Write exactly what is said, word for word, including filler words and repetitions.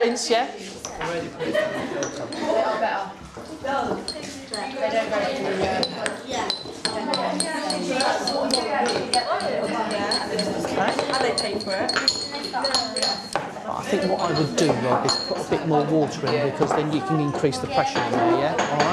Rinse, yeah? And they pay for it. I think what I would do, Rob, is put a bit more water in because then you can increase the pressure in there, yeah? All right.